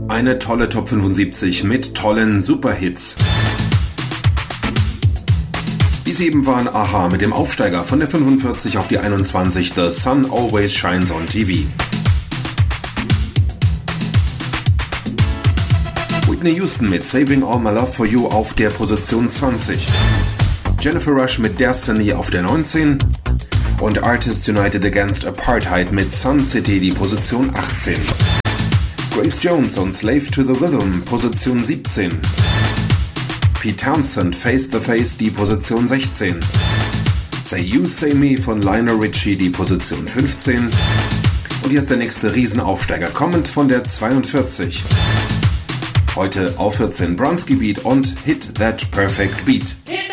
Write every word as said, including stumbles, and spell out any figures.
Eine tolle Top fünfundsiebzig mit tollen Superhits. Die sieben waren a-ha mit dem Aufsteiger von der fünfundvierzig auf die einundzwanzig, The Sun Always Shines on T V. Whitney Houston mit Saving All My Love For You auf der Position zwanzig. Jennifer Rush mit Destiny auf der neunzehn. Und Artists United Against Apartheid mit Sun City die Position achtzehn. Grace Jones und Slave to the Rhythm, Position siebzehn. Pete Townsend, Face the Face, die Position sechzehn. Say You, Say Me von Lionel Richie, die Position fünfzehn. Und hier ist der nächste Riesenaufsteiger, kommend von der zweiundvierzig. Heute auf vierzehn Bronski Beat und Hit That Perfect Beat.